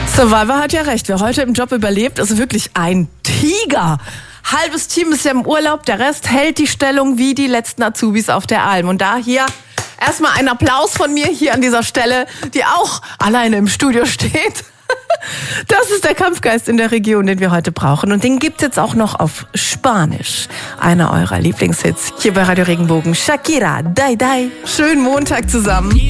Survivor hat ja recht. Wer heute im Job überlebt, ist wirklich ein Tiger. Halbes Team ist ja im Urlaub, der Rest hält die Stellung wie die letzten Azubis auf der Alm. Und da hier erstmal ein Applaus von mir hier an dieser Stelle, die auch alleine im Studio steht. Das ist der Kampfgeist in der Region, den wir heute brauchen. Und den gibt's jetzt auch noch auf Spanisch. Einer eurer Lieblingshits hier bei Radio Regenbogen. Shakira, Dai Dai. Schönen Montag zusammen.